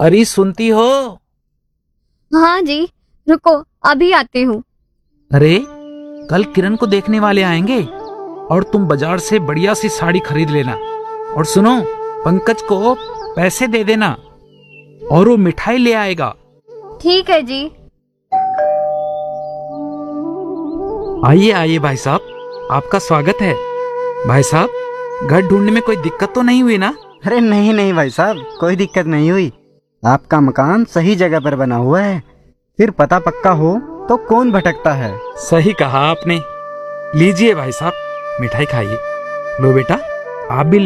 अरे सुनती हो? हाँ जी, रुको अभी आती हूँ। अरे कल किरण को देखने वाले आएंगे और तुम बाजार से बढ़िया सी साड़ी खरीद लेना। और सुनो, पंकज को पैसे दे देना और वो मिठाई ले आएगा। ठीक है जी। आइए आइए भाई साहब, आपका स्वागत है। भाई साहब, घर ढूंढने में कोई दिक्कत तो नहीं हुई ना? अरे नहीं नहीं भाई साहब, कोई दिक्कत नहीं हुई। आपका मकान सही जगह पर बना हुआ है। फिर पता पक्का हो तो कौन भटकता है। सही कहा आपने। लीजिए भाई साहब, मिठाई खाइए। लो बेटा, आप भी